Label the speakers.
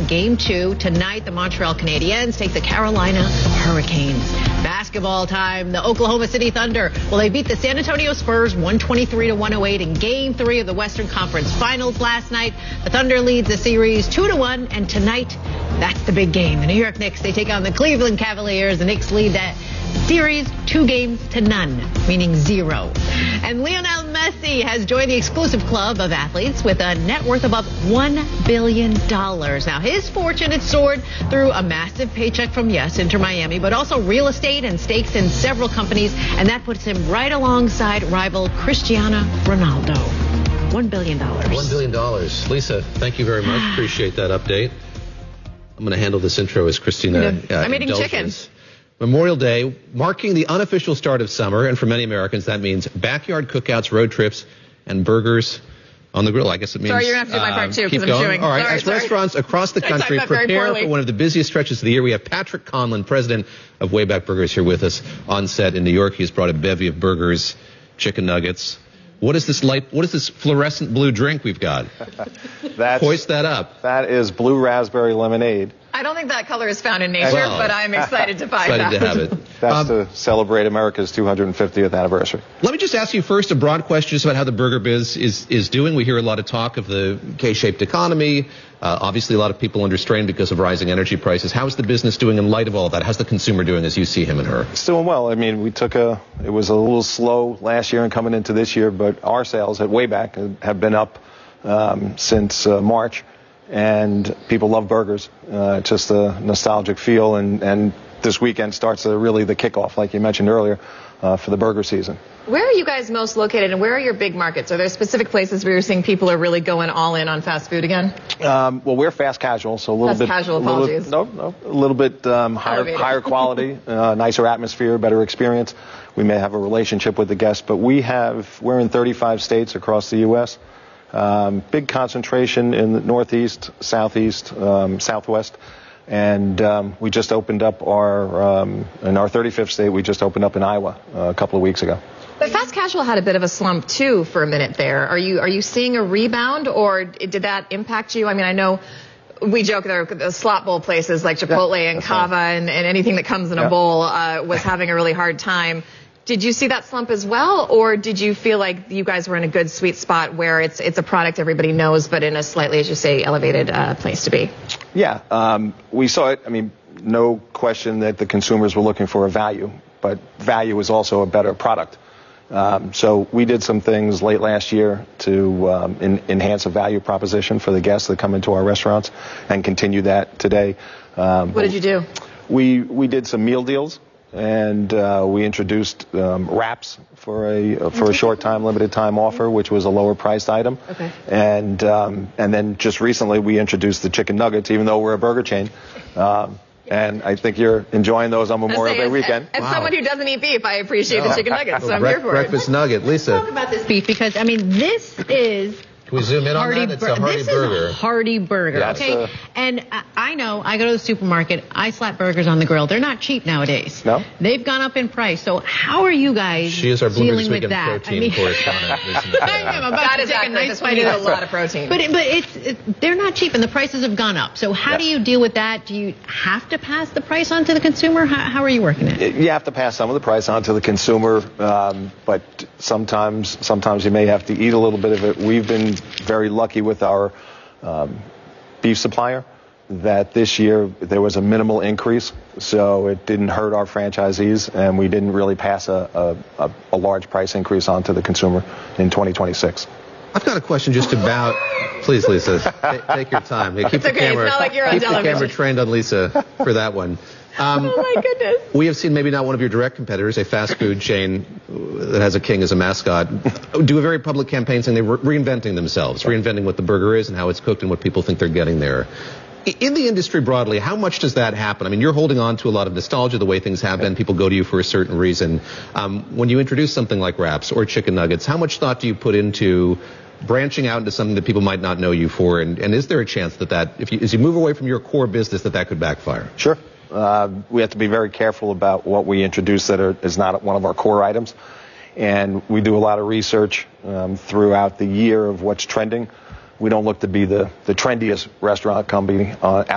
Speaker 1: Game 2. Tonight, the Montreal Canadiens take the Carolina Hurricanes. Basketball time. The Oklahoma City Thunder. Well, they beat the San Antonio Spurs 123-108 in Game 3 of the Western Conference Finals last night. The Thunder leads the series 2-1, and tonight, that's the big game. The New York Knicks, they take on the Cleveland Cavaliers. The Knicks lead that series 2-0, meaning 0. And Lionel Messi has joined the exclusive club of athletes with a net worth above $1 billion. Now, his fortune had soared through a massive paycheck from, yes, Inter Miami, but also real estate and stakes in several companies, and that puts him right alongside rival Cristiano Ronaldo. $1 billion.
Speaker 2: $1 billion. Lisa, thank you very much. Appreciate that update. I'm going to handle this intro as Christina
Speaker 1: I'm eating chicken.
Speaker 2: Memorial Day, marking the unofficial start of summer, and for many Americans, that means backyard cookouts, road trips, and burgers on the grill. I guess it means...
Speaker 1: Sorry, you're going to have to do my part, too, because I'm chewing.
Speaker 2: All right, as restaurants across the country prepare for one of the busiest stretches of the year, we have Patrick Conlon, president of Wayback Burgers, here with us on set in New York. He's brought a bevy of burgers, chicken nuggets. What is this fluorescent blue drink we've got? Hoist that up.
Speaker 3: That is blue raspberry lemonade.
Speaker 1: I don't think that color is found in nature, but I'm excited to buy that.
Speaker 2: Excited to have it.
Speaker 3: That's to celebrate America's 250th anniversary.
Speaker 2: Let me just ask you first a broad question just about how the burger biz is doing. We hear a lot of talk of the K-shaped economy. Obviously, a lot of people under strain because of rising energy prices. How is the business doing in light of all that? How's the consumer doing as you see him and her?
Speaker 3: It's doing well. I mean, it was a little slow last year and coming into this year, but our sales at Wayback have been up since March. And people love burgers, just a nostalgic feel, and this weekend starts really the kickoff, like you mentioned earlier, for the burger season.
Speaker 1: Where are you guys most located, and where are your big markets? Are there specific places where you're seeing people are really going all in on fast food again?
Speaker 3: Well, we're fast casual, so a little bit...
Speaker 1: Fast casual, apologies.
Speaker 3: A little bit higher quality, nicer atmosphere, better experience. We may have a relationship with the guests, but we're in 35 states across the U.S., big concentration in the Northeast, Southeast, Southwest, and we just opened up in our 35th state, we just opened up in Iowa a couple of weeks ago.
Speaker 1: But fast casual had a bit of a slump, too, for a minute there. Are you seeing a rebound, or did that impact you? I mean, I know we joke there are the slot bowl places like Chipotle and Cava and anything that comes in a bowl was having a really hard time. Did you see that slump as well, or did you feel like you guys were in a good sweet spot where it's a product everybody knows, but in a slightly, as you say, elevated place to be?
Speaker 3: Yeah, we saw it. I mean, no question that the consumers were looking for a value, but value is also a better product. So we did some things late last year to enhance a value proposition for the guests that come into our restaurants, and continue that today.
Speaker 1: What did you do?
Speaker 3: We did some meal deals. And we introduced wraps for a short time, limited time offer, which was a lower priced item.
Speaker 1: Okay.
Speaker 3: And then just recently we introduced the chicken nuggets, even though we're a burger chain. And I think you're enjoying those on Memorial Day weekend.
Speaker 1: As someone who doesn't eat beef, I appreciate the chicken nuggets, so I'm here for it.
Speaker 2: Breakfast nugget, Lisa.
Speaker 1: Let's talk about this beef, because I mean this is.
Speaker 2: Can we zoom in on that? It's a hearty burger.
Speaker 1: This is a hearty burger, okay? And I know, I go to the supermarket, I slap burgers on the grill. They're not cheap nowadays.
Speaker 3: No?
Speaker 1: They've gone up in price. So how are you guys
Speaker 2: She is our Bloomberg
Speaker 1: dealing with that?
Speaker 2: protein correspondent.
Speaker 1: I am about to take a nice bite of a lot of protein. But they're not cheap, and the prices have gone up. So how do you deal with that? Do you have to pass the price on to the consumer? How are you working it?
Speaker 3: You have to pass some of the price on to the consumer, but sometimes you may have to eat a little bit of it. We've been very lucky with our beef supplier that this year there was a minimal increase, so it didn't hurt our franchisees, and we didn't really pass a large price increase on to the consumer in 2026.
Speaker 2: I've got a question just about... Please, Lisa, take your time. Hey, keep the camera,
Speaker 1: it's not like you're on television.
Speaker 2: The camera trained on Lisa for that one.
Speaker 1: Oh, my goodness.
Speaker 2: We have seen maybe not one of your direct competitors, a fast food chain that has a king as a mascot, do a very public campaign saying they're reinventing themselves, reinventing what the burger is and how it's cooked and what people think they're getting there. In the industry broadly, how much does that happen? I mean, you're holding on to a lot of nostalgia, the way things have been. People go to you for a certain reason. When you introduce something like wraps or chicken nuggets, how much thought do you put into branching out into something that people might not know you for? And is there a chance that as you move away from your core business, that could backfire?
Speaker 3: Sure. We have to be very careful about what we introduce that is not one of our core items. And we do a lot of research throughout the year of what's trending. We don't look to be the trendiest restaurant company